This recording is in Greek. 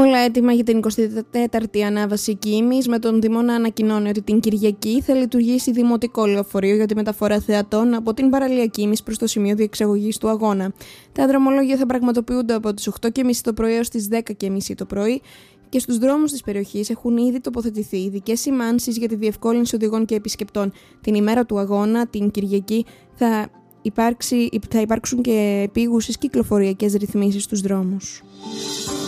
Όλα έτοιμα για την 24η ανάβαση Κίμης, με τον Δήμο να ανακοινώνει ότι την Κυριακή θα λειτουργήσει δημοτικό λεωφορείο για τη μεταφορά θεατών από την παραλία Κίμης προς το σημείο διεξαγωγής του αγώνα. Τα δρομολόγια θα πραγματοποιούνται από τις 8.30 το πρωί έως τις 10.30 το πρωί και στους δρόμους της περιοχής έχουν ήδη τοποθετηθεί ειδικές σημάνσεις για τη διευκόλυνση οδηγών και επισκεπτών. Την ημέρα του αγώνα, την Κυριακή, θα υπάρξουν και επίγουσες κυκλοφοριακές ρυθμίσεις στους δρόμους.